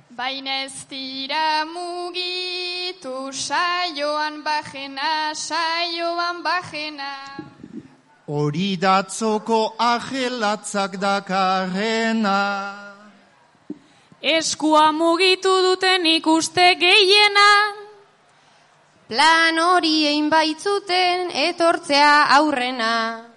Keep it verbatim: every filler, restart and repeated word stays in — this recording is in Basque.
Baina ez dira mugitu saioan bajena, saioan bajena. Hori datzoko ajelatzak dakarrena. Eskua mugitu duten ikuste gehiena. Plan hori egin baitzuten etortzea aurrena.